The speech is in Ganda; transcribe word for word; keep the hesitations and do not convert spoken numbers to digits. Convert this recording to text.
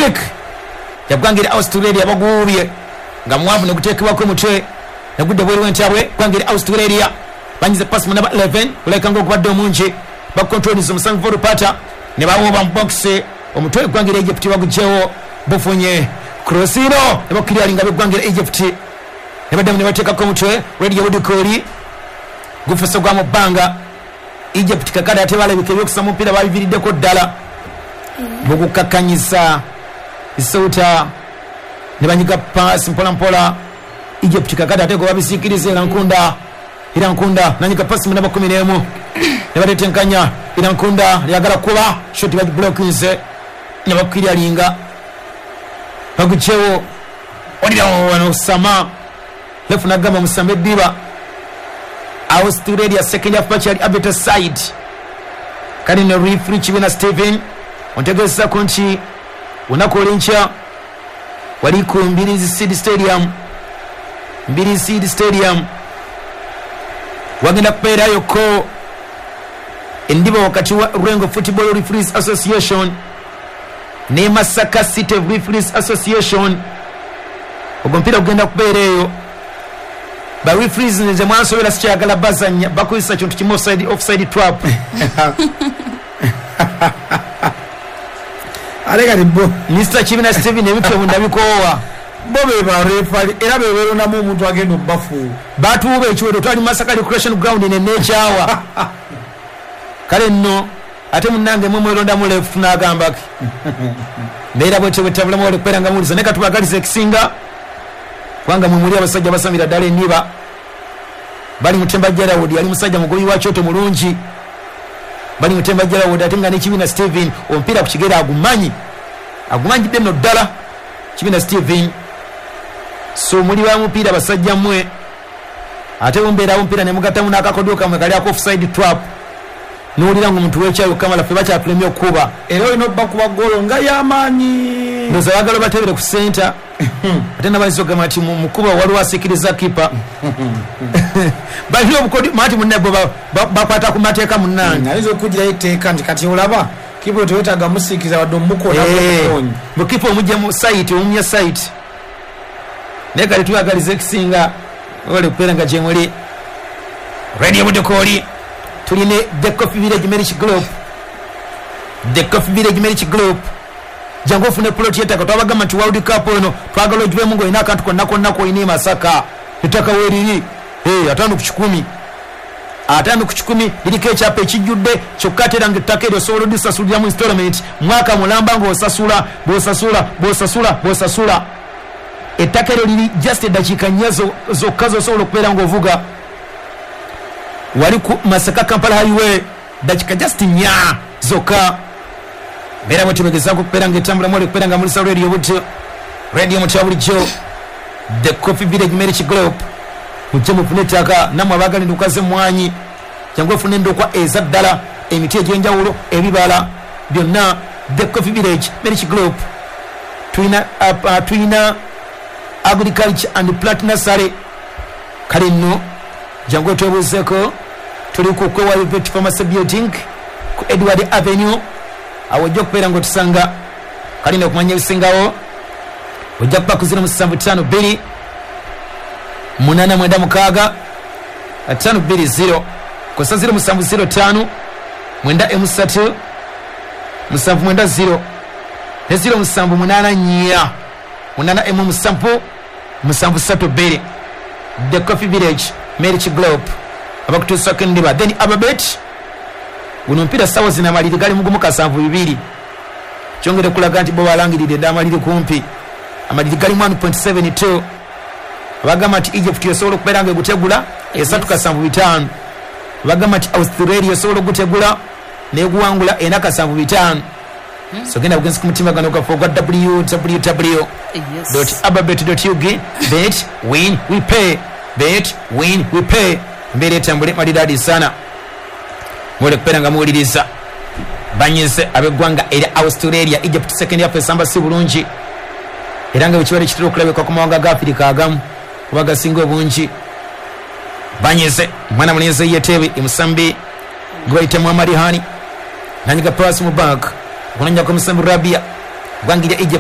kick yagwangira Australia bagubye nga mwavu ne kutekebwa ko mutwe nagudde bweri wentabwe gwangira Australia banyize pass mu number eleven kuleka ngo kubadde omunje ba control zo musanvu for pata ne bawo ba box omutwe gwangira Egypt bagujewo bufunye crossino ne bakiriya linga begwangira Egypt ne badde ne bateka ko mutwe radio wodikori gufeso gwa mubanga Egypt kakada atebale bikebyo kusama mpira babiviridde ko ddala bugukakanyisa isauta ne banyiga pass mpola mpola Egypt kakada atego babisikirize Irankunda Irankunda nanyika pass mu namba kumi n'emu ne batetenkanya Irankunda yagala kuba shot ba blockinze ne bakiriya linga baguchewo odira wano sama lefuna gama musambe diba Australia second half match at Abeta side kali no referee Chibina Stephen ontegesa konchi unakolencha wali ku Mbirizi Seed Stadium Mbirizi Seed Stadium wagenda kupera yoko ndiba wakati wa Rengo Football Referees Association ne Masaka City Referees Association ogompira kugenda kubereyo ba referees nze mwanso bela sikyagala bazanya bakoyisa kintu kimo offside offside trap alega ribo Mister Chibina Steven ebipyo ndabikowa bobe ba referee era bebero na mu muntu agendo bafu batube ekiwedo twali Masaka Recreation Ground ne nechawa kale nno ate munange mwe mwelonda mu left na gambaki neera bwete bwetabula mu lekpera nga muliza ne katubagalize kisinga kwanga mumuli abasajja basamira dale niba bali mutemba jara wodi ali musajja mugoyi wa choto mulungi bali mutemba jara wodi atenga ne Chibina Steven ompira ku kigera agumanyi agumanyi deno dala Chibina Steven so muli wa mupira basajja mwe ate ombera ompira ne mugata muna akakodoka mwe kali ako offside trap nulira ngo muntu wechayo kamala fe bacha premio kuba ero ino bakuba golo nga yamanyi ndoza bagalo batebere ku center atenda bayisoga mati mukuba wali wasikiriza kipa bali obukodi mati munebo bakwata ku mateka munange alizo kujira iteka ndikati olaba kipo toyetaga musikiza wadomuko na konyi mukipo omuje mu site omnya site neka litu agalize kisinga ole kuperanga jemuli radio budokoli tuline the Coffee Village Marriage Group the Coffee Village Marriage Group jango fune plot yetaka twabagama tu World Cup ono twagalo jwe mungo ina kantu konna konna ko ini Masaka tutaka weriri eh atano ku kikumi atano ku kikumi lirike chape kijudde chokatera ngitakedo solo disasulya mu installment mwaka mulamba ngo osasula bosasula bosasula bosasula etakero liri just dakika nyazo zokazo solo kupera ngo vuga wali ku Masaka Kampala highway dakika just nya zoka bera mutibegeza ku kupera ngetambula mole kupera nga mulisa radio buto radio mutabuli jo the Coffee Village Marriage Group mujemu funetaka namwe abagali ndukaze mwanyi cyangwa fune ndokwa ezaddala emiti ejenjawulo ebibala byonna the Coffee Village Marriage Group tuina uh, tuina agriculture and plant nursery kale nno jango tobuzeko tuli ku kwa vet pharmacy building ku Edward Avenue awojja kupera ngo tusanga kalina okumanya bisingawo ojja kupa kuzira mu seven five two munana mwenda mukaga five two zero kosa zero mu seven zero five mwenda M three musanvu mwenda zero ne zero musanvu munana nya munana M musanvu musanvu sato bere the Coffee Village Marriage Group abakutu second ba then ababet guno mpira sawa zina maliri gali mugumu kasanvu bibiri kyongere kulaga nti bo balangiride damaliri kumpi amaliri gali one point seven two bagama ti Egypt yosolo kuberanga gutegula esatu kasanvu bitano bagama ti Australia yosolo gutegula ne guwangula enaka kasanvu bitano so genda bugenzi kumutima gano ka for w w w dot ababet dot u g bet win we pay bet win we pay mbere tambule malidadi sana mole kuperanga muwuliriza banyeze abegwanga era Australia Egypt second half esamba si bulungi eranga bichibale kitiro kulabeka ku mawanga ga Africa agamu kubaga singo bungi banyeze mwana muneze yetebe imusambi gwaite Muhammad Hani nanyiga pass mu back kunanya ko musambi Rabia gwangire Egypt